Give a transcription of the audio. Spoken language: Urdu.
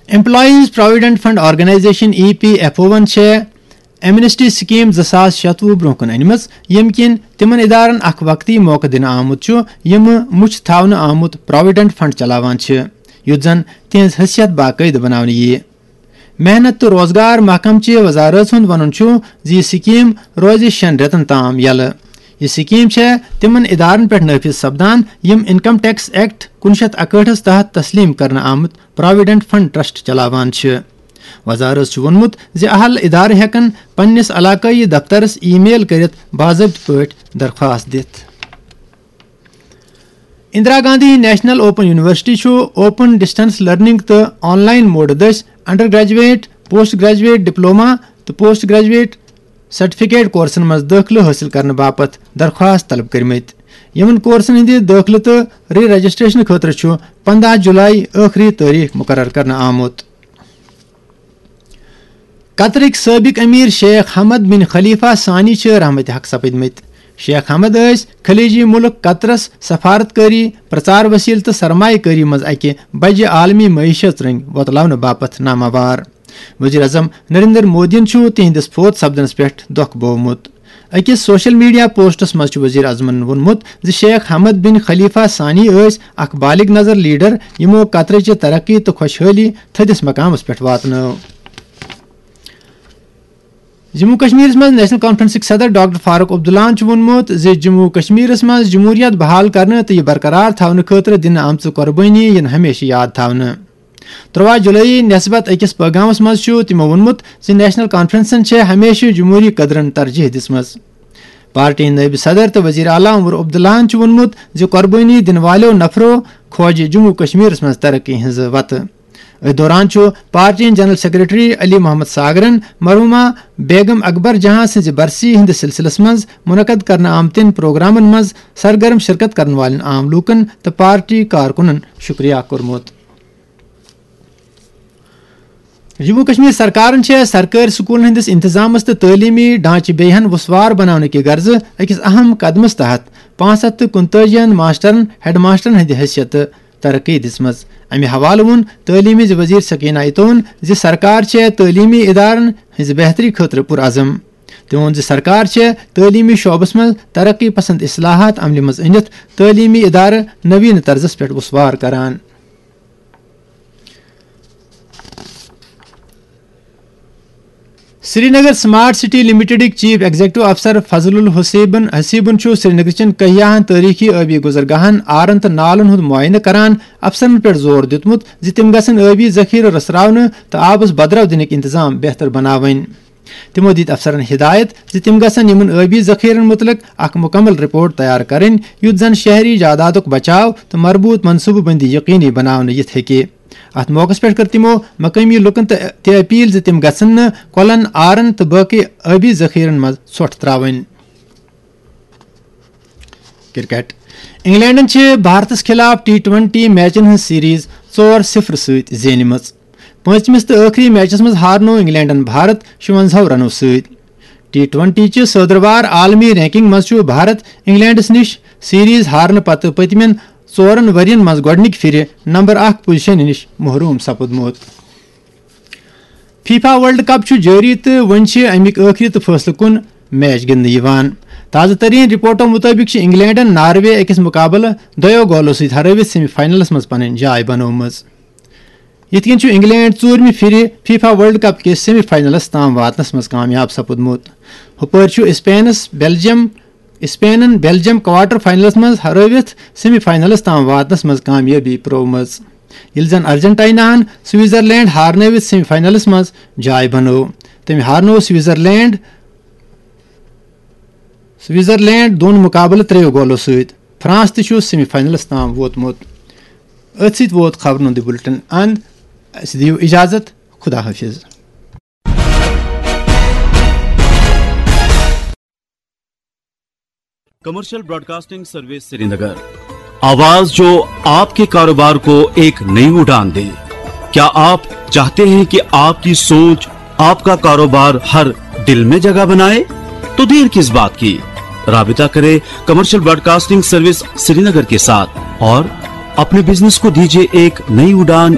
Employees provident fund organization EPFO Amnesty scheme 2016 برونٛہہ کُن أنمٕژ ییٚمہِ کِنۍ تِمن ادارن اکھ وقتی موقعہٕ دِنہٕ آمُت چھُ یِم مُچھ تھاونہٕ آمُت پراویڈنٹ فنڈ چلاوان چھِ یُتھ زن تِہنٛز حیثیت باقٲعدٕ بناونہٕ یِیہِ. محنت تہٕ روزگار محکمچہِ وزارت ہُنٛد ونُن چھُ زِ یہِ سکیٖم روزِ 6 رٮ۪تن تام یلہٕ. یہ سکیم تمن ادارن پہ نافذ سپدان یم انکم ٹیکس ایکٹ 1961 تحت تسلیم کرنے آمت پراویڈنٹ فنڈ ٹرسٹ چلاوان. وزارت وونمت زِ اہل ادارٕ ہیکن پننس علاقائی دفترس ای میل کرت باضابطہ پٲٹھۍ درخواست دِتھ. Indira Gandhi national open university open distance learning تو آن لائن موڈ دٔسۍ under graduate post graduate diploma تو پوسٹ گریجویٹ سرٹیفکیٹ کورسن مز دٲخلہٕ حٲصِل کرنہٕ باپتھ درخواست طلب کٔرمٕتۍ. یمن کورسن ہٕنٛدِ دٲخلہٕ تہٕ ری رجسٹریشن خٲطرٕ چھُ 15 جُلائی ٲخری تٲریٖخ مقرر کرنہٕ آمُت. قطرٕکۍ سٲبق امیر شیخ حمد بن خلیفہ ثانی چھِ رحمتِ حق سپٕدمٕتۍ. شیخ حمد ٲسۍ خلیجی ملک قطرس سفارت کٲری پرچار وسیل تہٕ سرمایہ کٲری منٛز اکہِ بجہِ عالمی معیشت رنٛگۍ وۄتلاونہٕ باپتھ ناماوار. وزیر اعظم نریندر مودین تہندس فوت سپدنس پہ دکھ بوومت. اکس سوشل میڈیا پوسٹس مز وزیر اعظمن وونمت زِ شیخ حمد بن خلیفہ ثانی اکھ بالغ نظر لیڈر یمو قطرچہِ ترقی تو خوشحالی تھدس مقامس پہ واتنٲو. جموں کشمیر مز نیشنل کانفرنسک صدر ڈاکٹر فاروق عبداللہ وونمت زِ جموں کشمیر مز جمہوریت بحال کرنے تو یہ برقرار تھونہٕ خٲطرٕ دِنہٕ آمژٕ قۄربٲنی ین ہمیشہ یاد تھونہٕ. 13 جولائی نسبت أکِس پیغامس مز تمو وونمت زِ نیشنل کانفرنسن ہمیشہ جمہوری قدرن ترجیح دِژمٕژ. پارٹی نائب صدر تو وزیر اعلیٰ عمر عبداللہ وونمت زِ قۄربٲنی دِنہٕ والٮ۪و نفرو کھوجہِ جموں کشمیرس مز ترقی ہٕنٛزٕ وتہٕ. أتھۍ دوران پارٹی جنرل سیکرٹری علی محمد ساگرن مرحوٗما بیگم اکبر جہاں سٕنٛزِ برسی ہٕنٛدِس سلسلس منٛز منعقد کرنہٕ آمتٮ۪ن پروگرامن منٛز سرگرم شرکت کرن والٮ۪ن عام لوٗکن تہٕ پارٹی کارکُنن شُکریہ کوٚرمُت. جموں کشمیر سرکارن سرکاری سکولن ہندس انتظامس تو تعلیمی ڈھانچہ بیہن وسوار بنانے کی غرض اکس اہم قدمس تحت 549 ماسٹرن ہیڈ ماسٹرن ہند حیثیت ترقی دِژمٕژ. امہ حوالہ وون تعلیمی وزیر سکینہ اتون زِ سرکار تعلیمی ادارن ہز بہتری خاطر پرعزم. تٔمۍ ووٚن زِ سرکار تعلیمی شعبس مز ترقی پسند اصلاحات عملہِ مز أنِتھ تعلیمی ادارٕ نوین طرزس پٮ۪ٹھ وسوار کران. سری Nagar smart city لمیٹڈک chief executive افسر فضل الحسیبن سری نگر چین کہیاہن تاریخی آبی گزرگاہن آرن تو نالن ہند معائنہ کران افسرن پہ زور دتمت زِ تم گژھن آبی ذخیرٕ رسراونہٕ تو آبس بدرو دنک انتظام بہتر بناوٕنۍ. تمو دِتۍ افسرن ہدایت زِ تم گژھن یمن آبی ذخیرن متعلق اکھ مکمل رپورٹ تیار کرٕنۍ یُتھ زن شہری جائیدادُک بچاو تو مربوط منصوبہ بندی یقینی بناونہٕ یِتھ ہیٚکہِ. ات موقع پہ کر تمو مقامی لکن تہ اپیل زِ تم گژھن نہٕ کۄلن آرن تو باقی آبی ذخیرن مز ژھۄٹھ تراوٕنۍ. کرکٹ انگلینڈن بھارتس خلاف T20 میچن ہٕنٛز سیریز 4-0 سۭتۍ زینمٕژ. پٲنٛژمِس تہٕ ٲخری میچس منٛز ہارنو انگلینڈن بھارت 56 رنو سۭتۍ. T20 چہِ سٲدٕروار عالمی رینکنگ منٛز بھارت انگلینڈس نِش سیریز ہارنہٕ پتہٕ پٔتمٮ۪ن 4 ؤرین منٛز گۄڈنِکہِ پھِرِ نمبر 1 پوزیشنہِ نِش محروٗم سپُدمُت. فیفا ورلڈ کپ جٲری تہٕ وۄنۍ امیِکۍ ٲخری تہٕ فٲصلہٕ کُن میچ گِنٛدنہٕ یِوان. تازٕ تریٖن رپورٹو مُطٲبِق انگلینڈن ناروے أکِس مُقابلہٕ 2 گولو سۭتۍ ہرٲوِتھ سیمی فاینلس منٛز پنٕنۍ جاے بنٲومٕژ. یِتھ کٔنۍ انگلینڈ 4مہِ پھِرِ فیفا ورلڈ کپ کِس سیمی فاینلس تام واتنس منٛز کامیاب سپُدمُت. ہُپٲرۍ اسپینن بیلجیم کوارٹر فائنلس مز ہرٲوِتھ سیمی فاینلس تام واتنس مز کامیٲبی پرٛٲومٕژ ییٚلہِ زن ارجنٹائناہن سوئٹزرلینڈ ہارنٲوِتھ سیمی فاینلس مز جاے بنٲو. تٔمۍ ہارنوو سوئٹزرلینڈ 2 مُقابلہٕ 3 گولو سۭتۍ. فرانس تہِ چھُ سیمی فاینلس تام ووتمُت. أتھۍ سۭتۍ ووت خبرن ہُنٛد بُلٹن اند. اَسہِ دِیِو اجازت. خدا حافظ. کمرشل براڈ کاسٹنگ سروس سری نگر، آواز جو آپ کے کاروبار کو ایک نئی اڑان دے. کیا آپ چاہتے ہیں کہ آپ کی سوچ آپ کا کاروبار ہر دل میں جگہ بنائے؟ تو دیر کس بات کی، رابطہ کریں کمرشل براڈ کاسٹنگ سروس سری نگر کے ساتھ اور اپنے بزنس کو دیجیے ایک نئی اڑان